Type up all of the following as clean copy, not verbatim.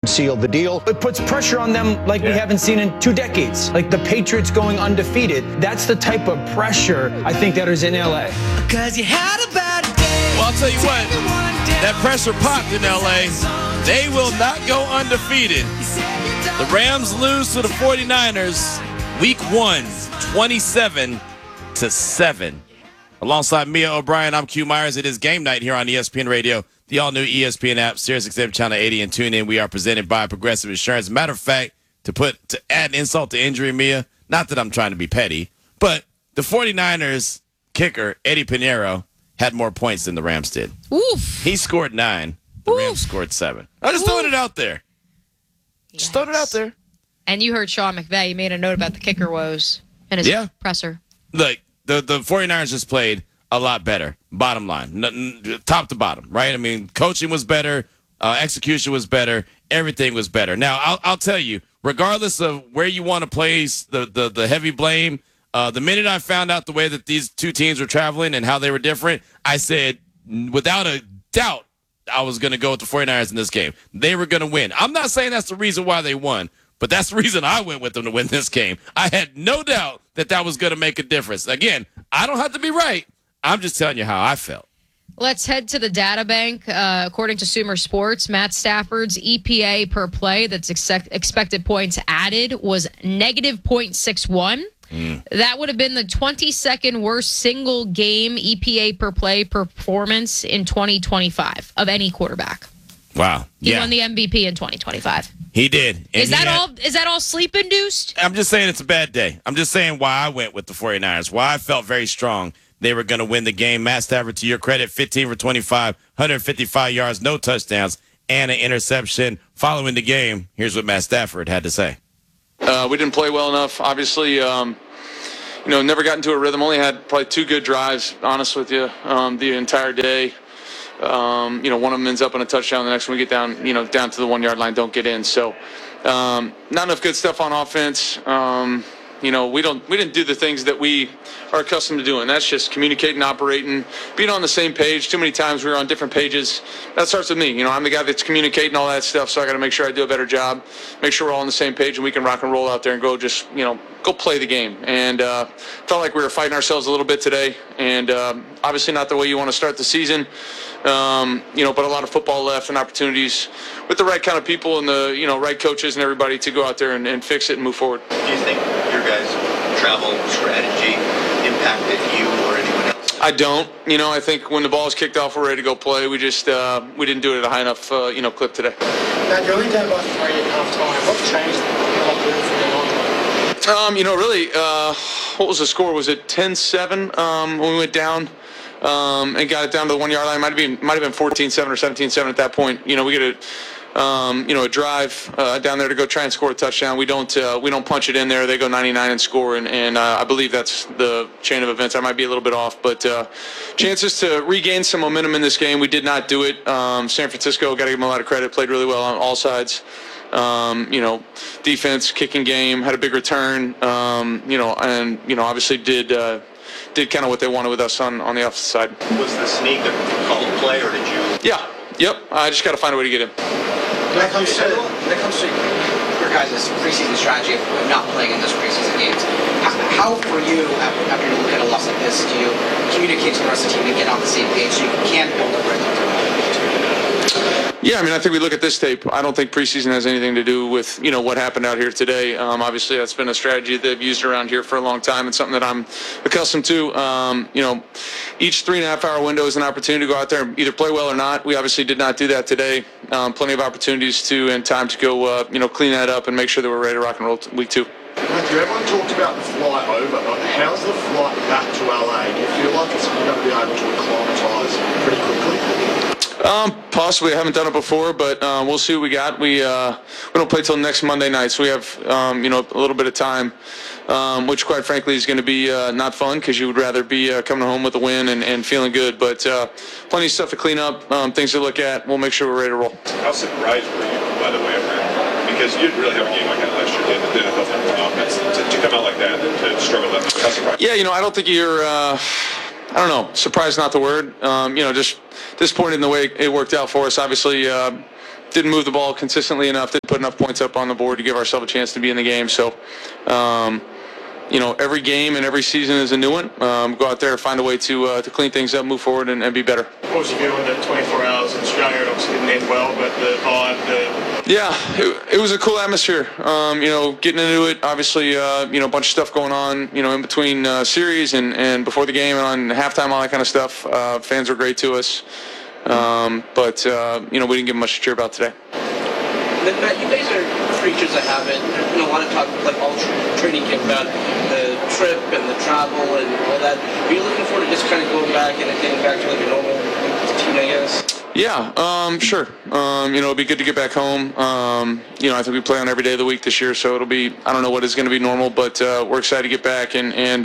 seal the deal. It puts pressure on them like we haven't seen in 2 decades. Like the Patriots going undefeated. That's the type of pressure I think that is in LA. Because you had a bad day. Well, I'll tell you what, that pressure popped in LA. They will not go undefeated. The Rams lose to the 49ers week 1, 27-7. Alongside Mia O'Brien, I'm Q Myers. It is game night here on ESPN Radio, the all-new ESPN app, SiriusXM Channel 80, and tune in. We are presented by Progressive Insurance. Matter of fact, to add insult to injury, Mia, not that I'm trying to be petty, but the 49ers kicker, Eddie Pinheiro, had more points than the Rams did. Oof. He scored 9. The Rams scored 7. I'm just throwing it out there. Just throwing it out there. And you heard Sean McVay. He made a note about the kicker woes in his presser. Look, the 49ers just played a lot better, bottom line, top to bottom, right? I mean, coaching was better, execution was better, everything was better. Now, I'll tell you, regardless of where you want to place the heavy blame, the minute I found out the way that these two teams were traveling and how they were different, I said, without a doubt, I was going to go with the 49ers in this game. They were going to win. I'm not saying that's the reason why they won, but that's the reason I went with them to win this game. I had no doubt that was going to make a difference. Again, I don't have to be right. I'm just telling you how I felt. Let's head to the data bank. According to Sumer Sports, Matt Stafford's EPA per play, that's expected points added, was negative 0.61. That would have been the 22nd worst single game EPA per play performance in 2025 of any quarterback. Wow. He won the MVP in 2025. He did. And is that all sleep induced? I'm just saying it's a bad day. I'm just saying why I went with the 49ers, why I felt very strong they were going to win the game. Matt Stafford, to your credit, 15 for 25, 155 yards, no touchdowns, and an interception. Following the game, here's what Matt Stafford had to say. We didn't play well enough. Obviously, never got into a rhythm. Only had probably 2 good drives, honest with you, the entire day. One of them ends up on a touchdown. The next one we get down to the 1 yard line, don't get in. So, not enough good stuff on offense. We didn't do the things that we are accustomed to doing. That's just communicating, operating, being on the same page. Too many times we were on different pages. That starts with me. I'm the guy that's communicating all that stuff, so I got to make sure I do a better job, make sure we're all on the same page, and we can rock and roll out there and go go play the game. And felt like we were fighting ourselves a little bit today, and obviously not the way you want to start the season. But a lot of football left and opportunities with the right kind of people and the right coaches and everybody to go out there and fix it and move forward. Do you think your guys' travel strategy impacted you or anyone else? I don't. I think when the ball is kicked off, we're ready to go play. We just we didn't do it at a high enough clip today. Now you're only down by 3 at halftime. What changed from then on? Really, what was the score? Was it 10-7 when we went down? And got it down to the 1 yard line. Might have been 14-7 or 17-7 at that point. We get a drive down there to go try and score a touchdown. We don't punch it in there. They go 99 and score, and I believe that's the chain of events. I might be a little bit off, but chances to regain some momentum in this game, we did not do it. San Francisco, got to give them a lot of credit, played really well on all sides. Defense, kicking game, had a big return. And obviously did kind of what they wanted with us on the offensive side. Was the sneak a called play, or did you? Yeah. Yep. I just got to find a way to get him. When it comes to your guys' preseason strategy of not playing in those preseason games, how for you, after you look at a loss like this, do you communicate to the rest of the team to get on the same page so you can build a rhythm? Yeah, I think we look at this tape. I don't think preseason has anything to do with, what happened out here today. Obviously, that's been a strategy they've used around here for a long time and something that I'm accustomed to. Each 3.5-hour window is an opportunity to go out there and either play well or not. We obviously did not do that today. Plenty of opportunities and time to go, clean that up and make sure that we're ready to rock and roll week 2. Matthew, everyone talked about the flight over, but how's the flight back to LA? Do you feel like you're going to be able to acclimatise pretty quickly? Possibly. I haven't done it before, but we'll see what we got. We don't play till next Monday night, so we have a little bit of time, which quite frankly is going to be not fun because you would rather be coming home with a win and feeling good. But plenty of stuff to clean up, things to look at. We'll make sure we're ready to roll. How surprised were you, by the way, of that? Because you didn't really have a game like that last year. The NFL offense to come out like that and to struggle that. How surprised? Yeah, I don't think you're. I don't know. Surprised, not the word. Just disappointed in the way it worked out for us. Obviously, didn't move the ball consistently enough, didn't put enough points up on the board to give ourselves a chance to be in the game. So, every game and every season is a new one. Go out there, find a way to clean things up, move forward, and be better. What was your feeling that 24 hours in Australia? It obviously didn't end well, but the vibe, Yeah, it was a cool atmosphere. Getting into it, obviously, a bunch of stuff going on, in between series and before the game and on halftime, all that kind of stuff. Fans were great to us. But we didn't get much to cheer about today. Matt, you guys are creatures of habit. A lot of talk, like all training camp, about the trip and the travel and all that. Are you looking forward to just kind of going back and getting back to like a normal team, I guess? Yeah, sure. It'll be good to get back home. I think we play on every day of the week this year, so it'll be, I don't know what is going to be normal, but we're excited to get back and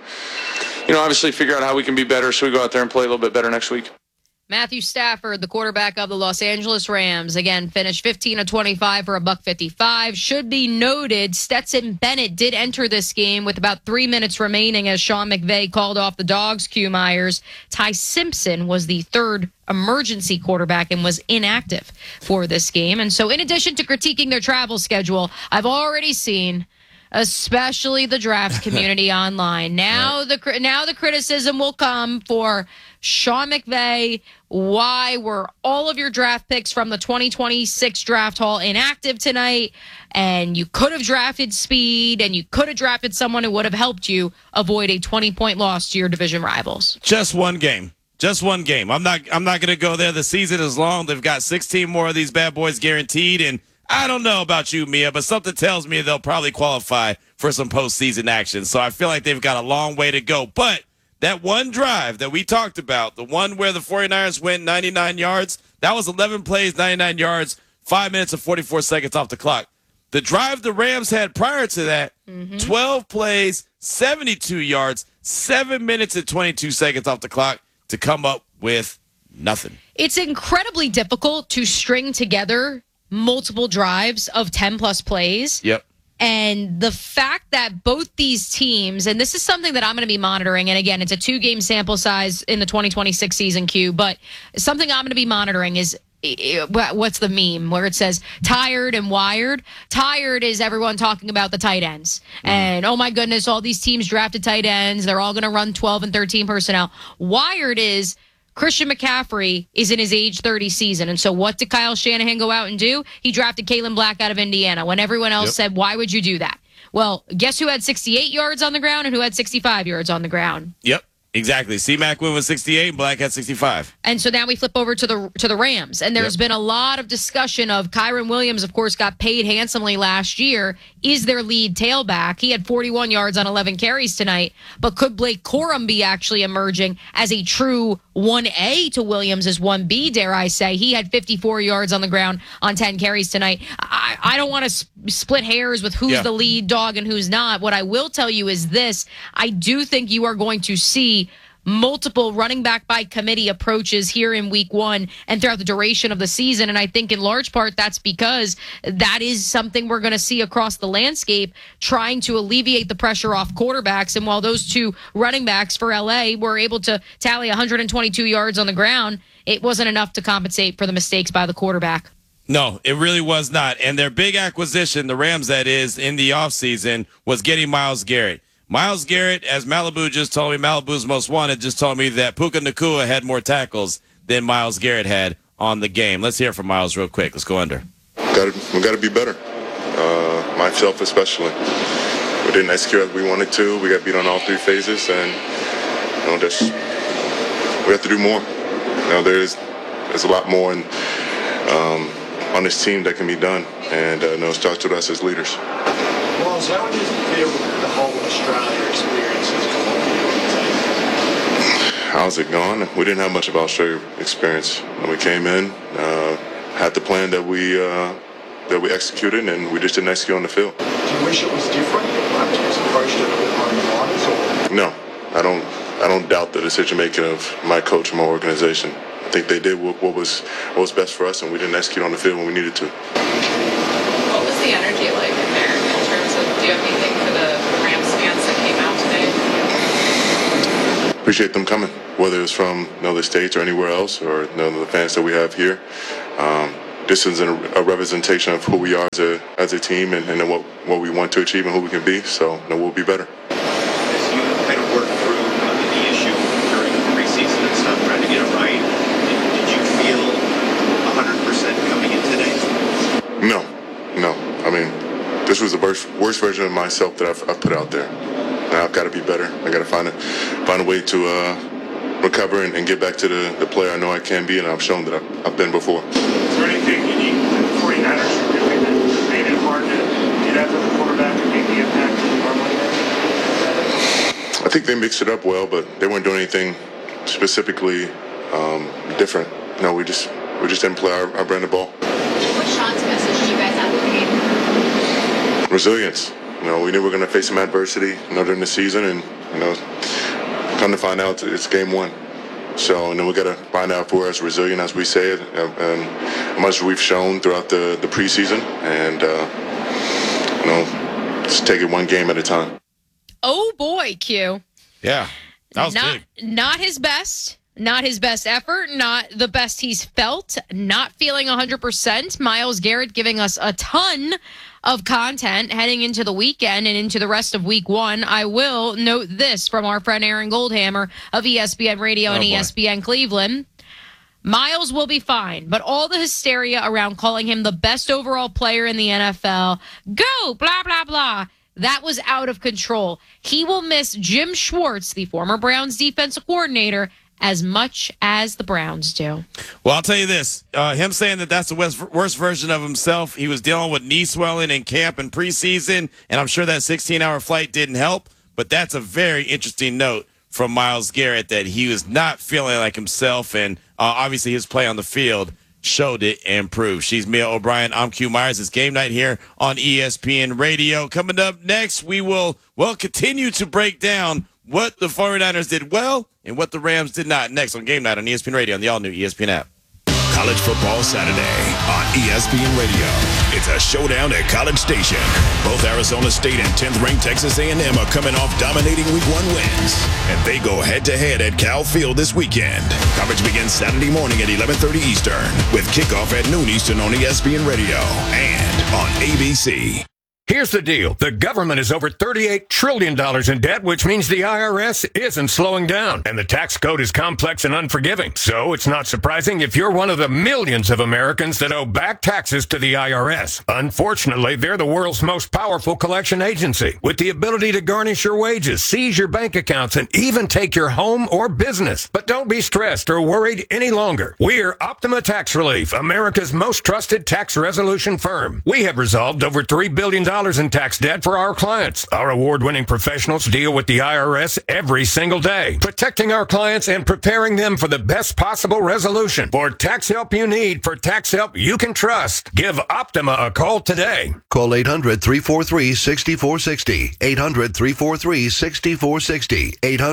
obviously figure out how we can be better so we go out there and play a little bit better next week. Matthew Stafford, the quarterback of the Los Angeles Rams, again, finished 15 of 25 for $155. Should be noted, Stetson Bennett did enter this game with about 3 minutes remaining as Sean McVay called off the Dogs' Q Myers. Ty Simpson was the third emergency quarterback and was inactive for this game. And so in addition to critiquing their travel schedule, I've already seen, especially the draft community online. Now the criticism will come for Sean McVay. Why were all of your draft picks from the 2026 draft haul inactive tonight? And you could have drafted speed, and you could have drafted someone who would have helped you avoid a 20-point loss to your division rivals. Just one game. Just one game. I'm not going to go there. The season is long. They've got 16 more of these bad boys guaranteed, and I don't know about you, Mia, but something tells me they'll probably qualify for some postseason action. So I feel like they've got a long way to go. But that one drive that we talked about, the one where the 49ers went 99 yards, that was 11 plays, 99 yards, 5 minutes and 44 seconds off the clock. The drive the Rams had prior to that, 12 plays, 72 yards, 7 minutes and 22 seconds off the clock to come up with nothing. It's incredibly difficult to string together multiple drives of 10-plus plays. Yep. And the fact that both these teams, and this is something that I'm going to be monitoring, and again, it's a 2-game sample size in the 2026 season, Q, but something I'm going to be monitoring is what's the meme where it says tired and wired? Tired is everyone talking about the tight ends. And, oh, my goodness, all these teams drafted tight ends. They're all going to run 12 and 13 personnel. Wired is Christian McCaffrey is in his age 30 season. And so what did Kyle Shanahan go out and do? He drafted Kalen Black out of Indiana when everyone else said, why would you do that? Well, guess who had 68 yards on the ground and who had 65 yards on the ground? Yep. Exactly. C-Mac went with 68, Black had 65. And so now we flip over to the Rams. And there's been a lot of discussion of Kyron Williams, of course, got paid handsomely last year, is their lead tailback. He had 41 yards on 11 carries tonight. But could Blake Corum be actually emerging as a true 1A to Williams' 1B, dare I say? He had 54 yards on the ground on 10 carries tonight. I don't want to split hairs with who's the lead dog and who's not. What I will tell you is this. I do think you are going to see multiple running back by committee approaches here in week 1 and throughout the duration of the season. And I think in large part that's because that is something we're going to see across the landscape, trying to alleviate the pressure off quarterbacks. And while those two running backs for LA were able to tally 122 yards on the ground, it wasn't enough to compensate for the mistakes by the quarterback. No, it really was not. And their big acquisition, the Rams that is, in the offseason was getting Myles Garrett. Myles Garrett, as Malibu just told me, Malibu's Most Wanted just told me that Puka Nacua had more tackles than Myles Garrett had on the game. Let's hear from Myles real quick. Let's go under. We got to be better. Myself especially. We didn't execute as we wanted to. We got beat on all 3 phases, and we have to do more. There's a lot more on this team that can be done, and it starts with us as leaders. Myles, how would you feel the whole Australia experience has gone for you? How's it gone? We didn't have much of Australia experience. When we came in, had the plan that we executed, and we just didn't execute on the field. Do you wish it was different? Perhaps it was approached a bit more in the lines, or? No, I don't doubt the decision making of my coach and my organization. I think they did what was best for us, and we didn't execute on the field when we needed to. What was the energy like in there in terms of, do you have anything for the Rams fans that came out today? Appreciate them coming, whether it's from the States or anywhere else, or the fans that we have here. this is a representation of who we are as a team and what we want to achieve and who we can be. So we'll be better. As you kind of work through the issue during the preseason and stuff, trying to get it right, did you feel 100% coming in today? No. I mean, this was the worst version of myself that I've put out there. Now I've got to be better. I got to find a way to recover and get back to the player I know I can be, and I've shown that I've been before. Is there anything unique that the 49ers are doing that made it hard to get after the quarterback and make the impact that you normally make? I think they mixed it up well, but they weren't doing anything specifically different. No, we just didn't play our brand of ball. What's Sean's message to you guys after the game? Resilience. We knew we were going to face some adversity during the season, and come to find out it's game one. So we got to find out if we're as resilient as we say it, and how much we've shown throughout the preseason, and just take it one game at a time. Oh boy, Q. Yeah, that was big. Not his best. Not his best effort, not the best he's felt, not feeling 100%. Myles Garrett giving us a ton of content heading into the weekend and into the rest of week one. I will note this from our friend Aaron Goldhammer of ESPN Radio and ESPN Cleveland. Myles will be fine, but all the hysteria around calling him the best overall player in the NFL, go, blah, blah, blah, that was out of control. He will miss Jim Schwartz, the former Browns defensive coordinator, as much as the Browns do. Well, I'll tell you this. Him saying that that's the worst version of himself, he was dealing with knee swelling in camp and preseason, and I'm sure that 16-hour flight didn't help, but that's a very interesting note from Myles Garrett that he was not feeling like himself, and obviously his play on the field showed it and proved. She's Mia O'Brien. I'm Q Myers. It's Game Night here on ESPN Radio. Coming up next, we will continue to break down what the 49ers did well and what the Rams did not. Next on Game Night on ESPN Radio on the all-new ESPN app. College Football Saturday on ESPN Radio. It's a showdown at College Station. Both Arizona State and 10th-ranked Texas A&M are coming off dominating Week 1 wins, and they go head-to-head at Cal Field this weekend. Coverage begins Saturday morning at 11:30 Eastern with kickoff at noon Eastern on ESPN Radio and on ABC. Here's the deal. The government is over $38 trillion in debt, which means the IRS isn't slowing down. And the tax code is complex and unforgiving. So it's not surprising if you're one of the millions of Americans that owe back taxes to the IRS. Unfortunately, they're the world's most powerful collection agency, with the ability to garnish your wages, seize your bank accounts, and even take your home or business. But don't be stressed or worried any longer. We're Optima Tax Relief, America's most trusted tax resolution firm. We have resolved over $3 billion in tax debt for our clients. Our award-winning professionals deal with the IRS every single day, protecting our clients and preparing them for the best possible resolution. For tax help you need, for tax help you can trust, give Optima a call today. Call 800-343-6460. 800-343-6460.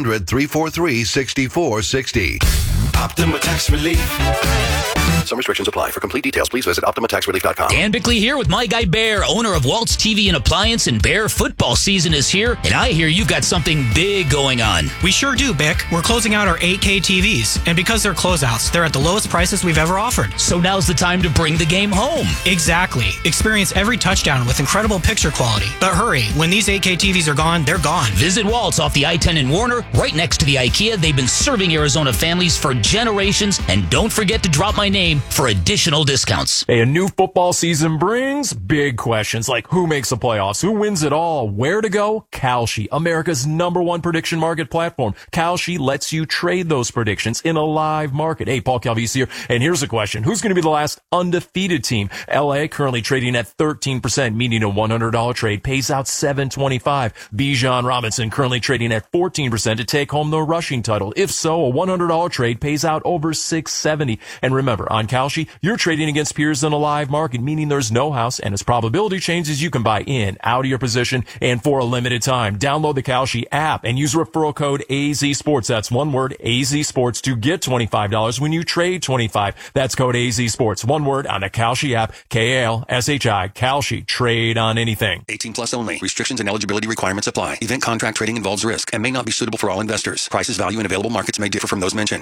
800-343-6460. Optima Tax Relief. Some restrictions apply. For complete details, please visit OptimaTaxRelief.com. Dan Bickley here with my guy Bear, owner of Walt's TV and Appliance, and Bear football season is here, and I hear you've got something big going on. We sure do, Bick. We're closing out our 8K TVs, and because they're closeouts, they're at the lowest prices we've ever offered. So now's the time to bring the game home. Exactly. Experience every touchdown with incredible picture quality. But hurry, when these 8K TVs are gone, they're gone. Visit Walt's off the I-10 in Warner, right next to the IKEA. They've been serving Arizona families for generations, and don't forget to drop my name for additional discounts. Hey, a new football season brings big questions like who makes the playoffs, who wins it all, where to go. Kalshi, America's #1 prediction market platform. Kalshi lets you trade those predictions in a live market. Hey, Paul Calvisi here, and here's a question. Who's going to be the last undefeated team? LA currently trading at 13%, meaning a $100 trade pays out $725. Bijan Robinson currently trading at 14% to take home the rushing title. If so, a $100 trade pays out over $670. And remember, on Kalshi, you're trading against peers in a live market, meaning there's no house, and as probability changes, you can buy in, out of your position, and for a limited time. Download the Kalshi app and use referral code AZSports. That's one word, AZSports, to get $25 when you trade $25. That's code AZSports. One word on the Kalshi app, K-A-L-S-H-I, Kalshi. Trade on anything. 18 plus only. Restrictions and eligibility requirements apply. Event contract trading involves risk and may not be suitable for all investors. Prices, value, and available markets may differ from those mentioned. For more information,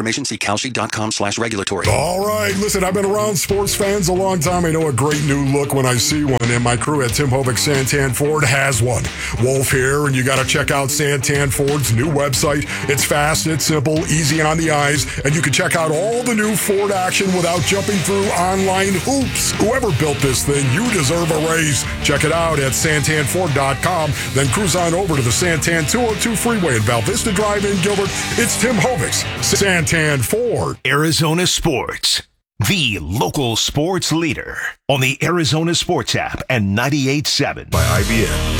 information, see Kalshi.com/regulatory. All right, listen, I've been around sports fans a long time. I know a great new look when I see one, and my crew at Tim Hovick Santan Ford has one. Wolf here, and you got to check out Santan Ford's new website. It's fast, it's simple, easy on the eyes, and you can check out all the new Ford action without jumping through online hoops. Whoever built this thing, you deserve a raise. Check it out at santanford.com, then cruise on over to the Santan 202 freeway in Val Vista Drive in Gilbert. It's Tim Hovick's Santan Ford. Arizona Sports, the local sports leader on the Arizona Sports app and 98.7 by IBM.